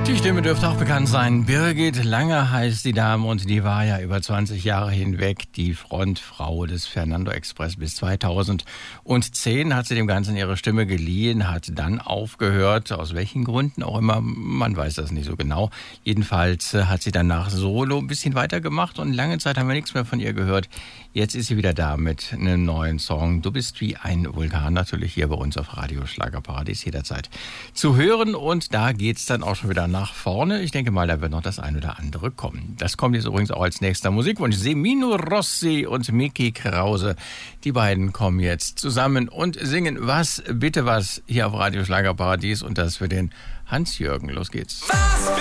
Die Stimme dürfte auch bekannt sein. Birgit Lange heißt die Dame und die war ja über 20 Jahre hinweg die Frontfrau des Fernando Express. Bis 2010 hat sie dem Ganzen ihre Stimme geliehen, hat dann aufgehört. Aus welchen Gründen auch immer, man weiß das nicht so genau. Jedenfalls hat sie danach solo ein bisschen weitergemacht und lange Zeit haben wir nichts mehr von ihr gehört. Jetzt ist sie wieder da mit einem neuen Song. Du bist wie ein Vulkan, natürlich hier bei uns auf Radio Schlagerparadies jederzeit zu hören. Und da geht's dann auch schon wieder nach vorne. Ich denke mal, da wird noch das ein oder andere kommen. Das kommt jetzt übrigens auch als nächster Musikwunsch. Semino Rossi und Micky Krause. Die beiden kommen jetzt zusammen und singen Was, bitte was hier auf Radio Schlagerparadies und das für den Hans-Jürgen. Los geht's.